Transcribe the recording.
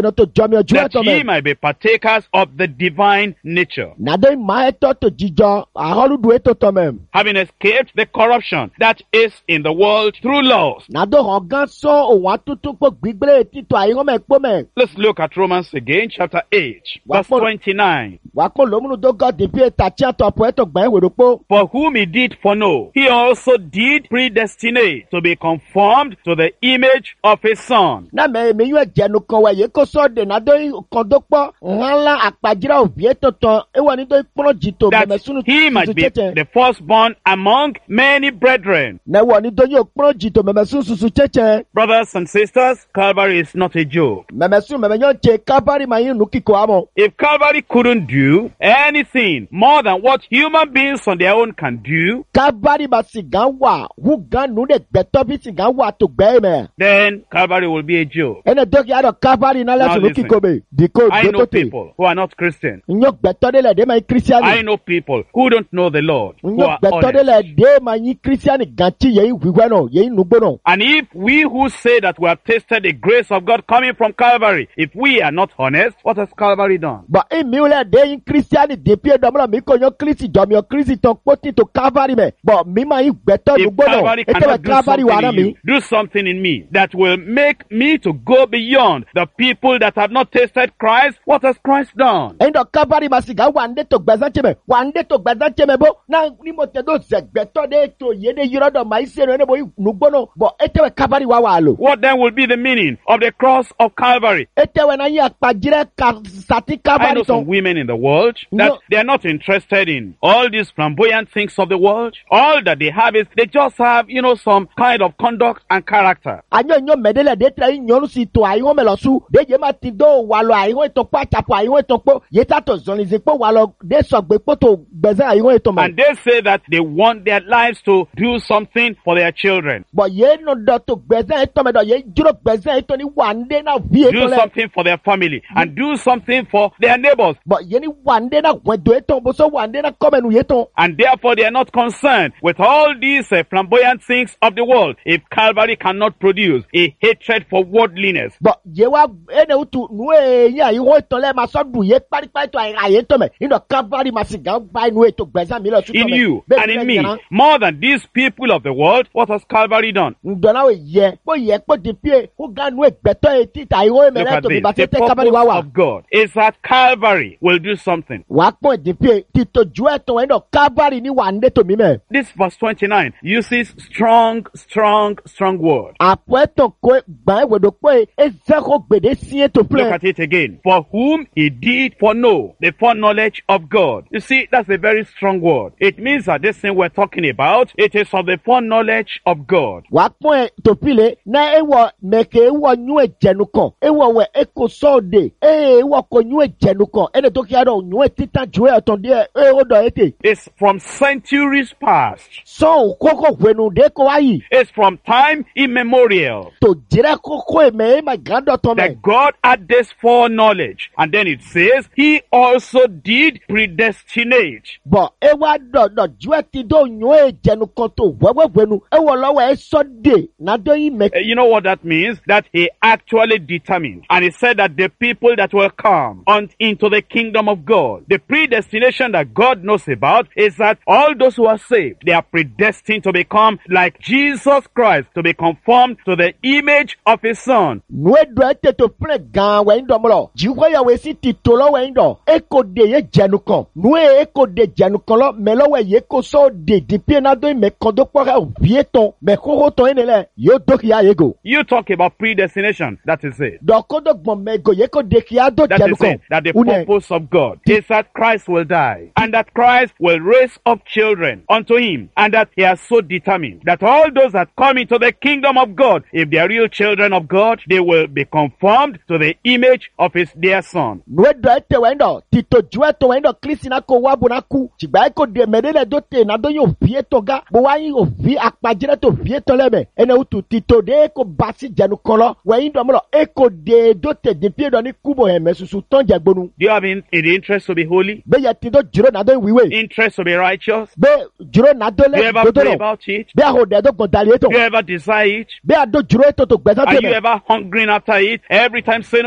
that ye might be partakers of the divine nature, having escaped the corruption that is in the world through lust. Let's look at Romans again, chapter 8, verse 29. For whom he did foreknow, he also did predestinate to be conformed to the image of his Son. That he might be the firstborn among many brethren. Brothers and sisters, Calvary is not a joke. If Calvary couldn't do anything more than what human beings on their own can do, then Calvary will be a joke. Now listen, I know people who are not Christian. I know people who don't know the Lord, who are honest. And if we who say that we have tasted the grace of God coming from Calvary, if we are not honest, what has Calvary done? If Calvary cannot do something in me that will make me to go beyond the people that have not tasted Christ, what has Christ done? What then will be the meaning of the cross of Calvary? I know some women in the world that they are not interested in all these flamboyant things of the world. All that they have is they just have, some kind of conduct and character. And they say that they want their lives to do something for their children. Do something for their family and do something for their neighbors. And therefore they are not concerned with all these flamboyant things of the world if Calvary cannot produce a hatred for worldliness. In you and in me, more than these people of the world, what has Calvary done? Look at this. The purpose of God is that Calvary will do something. This verse 29 uses strong word. Look at it again. For whom he did foreknow, the foreknowledge of God. You see, that's a very strong word. It means that this thing we're talking about, it is of the foreknowledge of God. It's from centuries past. It's from time immemorial that God had this foreknowledge. And then it says, he also did predestinate. You know what that means? That he actually determined. And he said that the people that will come into the kingdom of God, the predestination that God knows about is that all those who are saved, they are predestined to become like Jesus Christ, to be conformed to the image of his Son. You talk about predestination, that is it. That is it. That the purpose of God is that Christ will die, and that Christ will raise up children unto him, and that he has so determined that all those that come into the kingdom of God, if they are real children of God, they will be conformed to the image of his dear Son. Do you have in the interest to be holy? Interest to be righteous? Do you ever pray about it? Do you ever desire it? Are you ever hungering after it? Every time sin